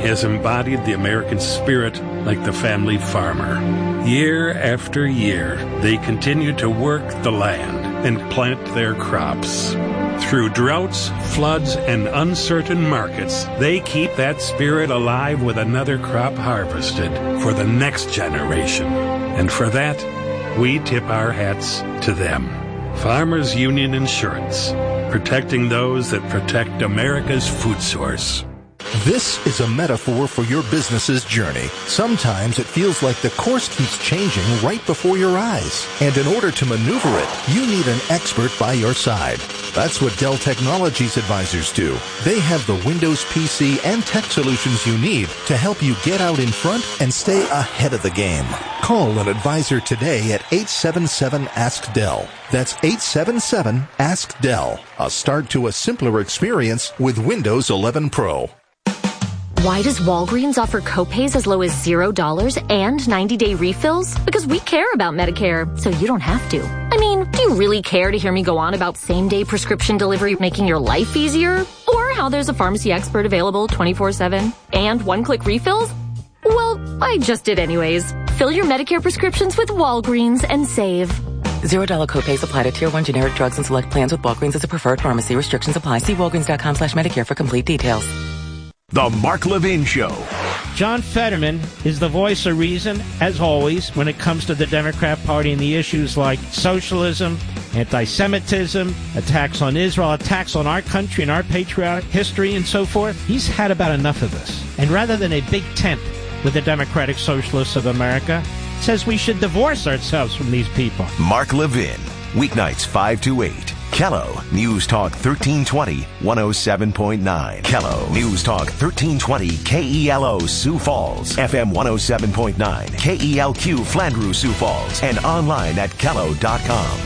has embodied the American spirit like the family farmer. Year after year, they continue to work the land and plant their crops. Through droughts, floods, and uncertain markets, they keep that spirit alive with another crop harvested for the next generation. And for that, we tip our hats to them. Farmers Union Insurance, protecting those that protect America's food source. This is a metaphor for your business's journey. Sometimes it feels like the course keeps changing right before your eyes. And in order to maneuver it, you need an expert by your side. That's what Dell Technologies advisors do. They have the Windows PC and tech solutions you need to help you get out in front and stay ahead of the game. Call an advisor today at 877-ASK-DELL. That's 877-ASK-DELL. A start to a simpler experience with Windows 11 Pro. Why does Walgreens offer copays as low as $0 and 90-day refills? Because we care about Medicare, so you don't have to. I mean, do you really care to hear me go on about same-day prescription delivery making your life easier? Or how there's a pharmacy expert available 24/7 and one-click refills? Well, I just did anyways. Fill your Medicare prescriptions with Walgreens and save. $0 copays apply to Tier 1 generic drugs and select plans with Walgreens as a preferred pharmacy. Restrictions apply. See Walgreens.com/Medicare for complete details. The Mark Levin Show. John Fetterman is the voice of reason, as always, when it comes to the Democrat Party and the issues like socialism, anti-Semitism, attacks on Israel, attacks on our country and our patriotic history and so forth. He's had about enough of this. And rather than a big tent with the Democratic Socialists of America, says we should divorce ourselves from these people. Mark Levin, weeknights 5 to 8. Kello News Talk 1320 107.9. Kello News Talk 1320 KELO Sioux Falls, FM 107.9, KELQ Flandreau Sioux Falls, and online at kello.com.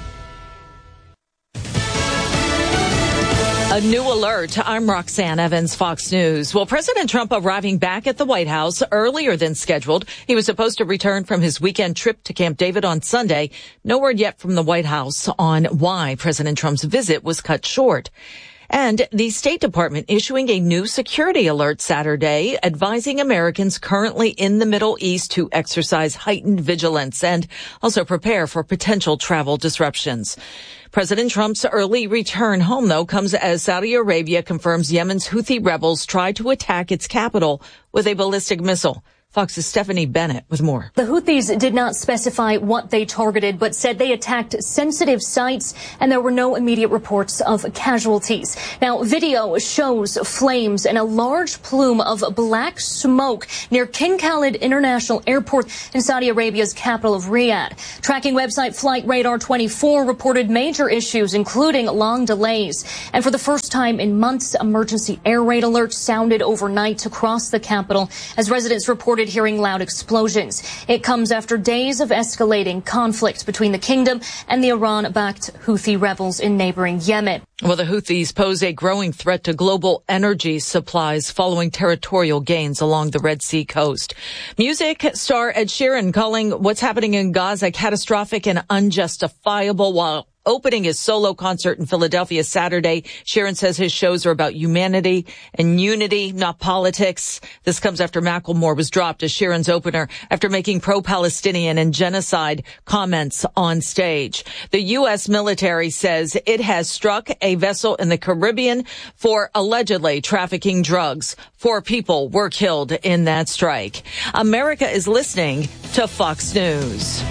A new alert. I'm Roxanne Evans, Fox News. Well, President Trump arriving back at the White House earlier than scheduled. He was supposed to return from his weekend trip to Camp David on Sunday. No word yet from the White House on why President Trump's visit was cut short. And the State Department issuing a new security alert Saturday, advising Americans currently in the Middle East to exercise heightened vigilance and also prepare for potential travel disruptions. President Trump's early return home, though, comes as Saudi Arabia confirms Yemen's Houthi rebels tried to attack its capital with a ballistic missile. Fox's Stephanie Bennett with more. The Houthis did not specify what they targeted, but said they attacked sensitive sites, and there were no immediate reports of casualties. Now, video shows flames and a large plume of black smoke near King Khalid International Airport in Saudi Arabia's capital of Riyadh. Tracking website Flight Radar 24 reported major issues, including long delays. And for the first time in months, emergency air raid alerts sounded overnight across the capital as residents reported hearing loud explosions. It comes after days of escalating conflict between the kingdom and the Iran-backed Houthi rebels in neighboring Yemen. Well, the Houthis pose a growing threat to global energy supplies following territorial gains along the Red Sea coast. Music star Ed Sheeran calling what's happening in Gaza catastrophic and unjustifiable while opening his solo concert in Philadelphia Saturday. Sheeran says his shows are about humanity and unity, not politics. This comes after Macklemore was dropped as Sheeran's opener after making pro-Palestinian and genocide comments on stage. The U.S. military says it has struck a vessel in the Caribbean for allegedly trafficking drugs. 4 people were killed in that strike. America is listening to Fox News.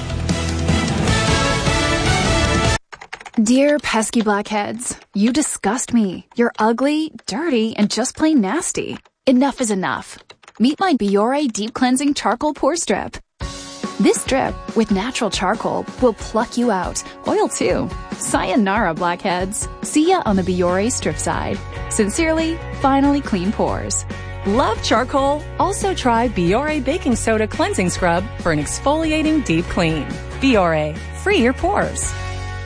Dear pesky blackheads, you disgust me. You're ugly, dirty, and just plain nasty. Enough is enough. Meet my Biore Deep Cleansing Charcoal Pore Strip. This strip, with natural charcoal, will pluck you out. Oil too. Sayonara, blackheads. See ya on the Biore strip side. Sincerely, finally clean pores. Love charcoal? Also try Biore Baking Soda Cleansing Scrub for an exfoliating deep clean. Biore, free your pores.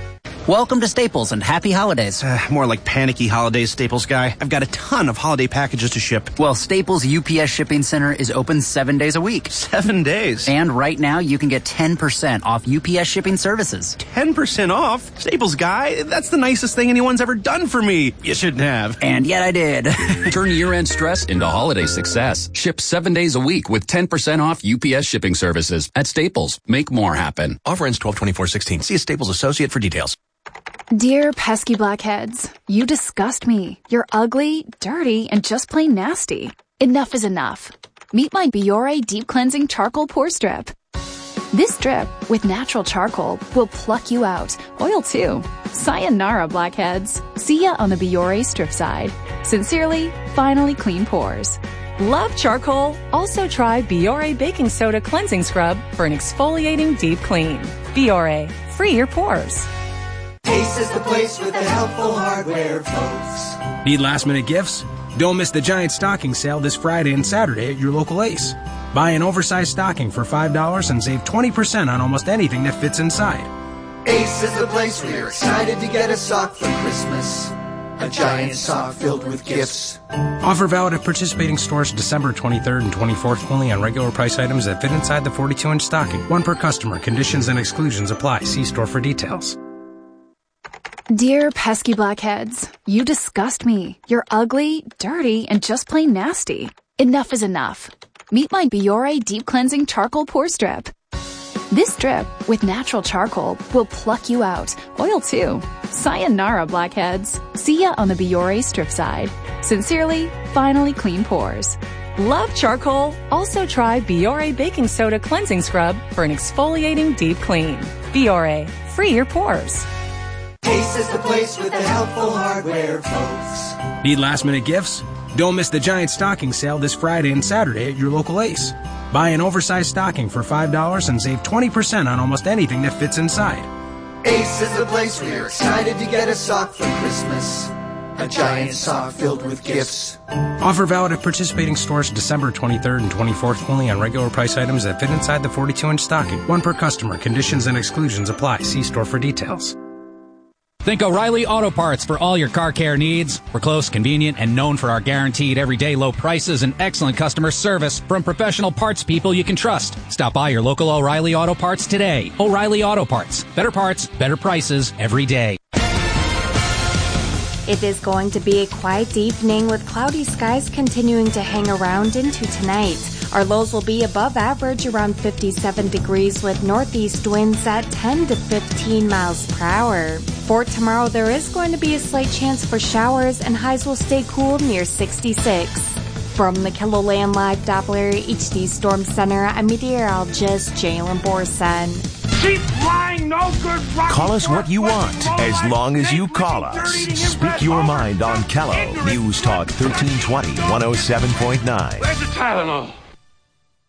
Welcome to Staples and happy holidays. More like panicky holidays, Staples guy. I've got a ton of holiday packages to ship. Well, Staples UPS Shipping Center is open 7 days a week. 7 days? And right now you can get 10% off UPS shipping services. 10% off? Staples guy, that's the nicest thing anyone's ever done for me. You shouldn't have. And yet I did. Turn year-end stress into holiday success. Ship 7 days a week with 10% off UPS shipping services. At Staples, make more happen. Offer ends 12/24/16. See a Staples associate for details. Dear pesky blackheads, you disgust me. You're ugly, dirty, and just plain nasty. Enough is enough. Meet my Biore Deep Cleansing Charcoal Pore Strip. This strip, with natural charcoal, will pluck you out. Oil too. Sayonara, blackheads. See ya on the Biore strip side. Sincerely, finally clean pores. Love charcoal? Also try Biore Baking Soda Cleansing Scrub for an exfoliating deep clean. Biore, free your pores. Ace is the place with the helpful hardware, folks. Need last-minute gifts? Don't miss the giant stocking sale this Friday and Saturday at your local Ace. Buy an oversized stocking for $5 and save 20% on almost anything that fits inside. Ace is the place where you're excited to get a sock for Christmas. A giant sock filled with gifts. Offer valid at participating stores December 23rd and 24th only on regular price items that fit inside the 42-inch stocking. One per customer. Conditions and exclusions apply. See store for details. Dear pesky blackheads, you disgust me. You're ugly, dirty, and just plain nasty. Enough is enough. Meet my Biore Deep Cleansing Charcoal Pore Strip. This strip, with natural charcoal, will pluck you out. Oil too. Sayonara, blackheads. See ya on the Biore strip side. Sincerely, finally clean pores. Love charcoal? Also try Biore Baking Soda Cleansing Scrub for an exfoliating deep clean. Biore, free your pores. Ace is the place with the helpful hardware, folks. Need last-minute gifts? Don't miss the giant stocking sale this Friday and Saturday at your local Ace. Buy an oversized stocking for $5 and save 20% on almost anything that fits inside. Ace is the place where you're excited to get a sock for Christmas. A giant sock filled with gifts. Offer valid at participating stores December 23rd and 24th only on regular price items that fit inside the 42-inch stocking. One per customer. Conditions and exclusions apply. See store for details. Think O'Reilly Auto Parts for all your car care needs. We're close, convenient, and known for our guaranteed everyday low prices and excellent customer service from professional parts people you can trust. Stop by your local O'Reilly Auto Parts today. O'Reilly Auto Parts. Better parts, better prices every day. It is going to be a quiet evening with cloudy skies continuing to hang around into tonight. Our lows will be above average around 57 degrees with northeast winds at 10 to 15 miles per hour. For tomorrow, there is going to be a slight chance for showers and highs will stay cool near 66. From the KELOLAND Live Doppler HD Storm Center, I'm meteorologist Jalen Borson. Keep flying, no good. Call us what you want, as long as you call us. Speak your mind on Kello. News Talk 1320, 107.9. Where's the Tylenol?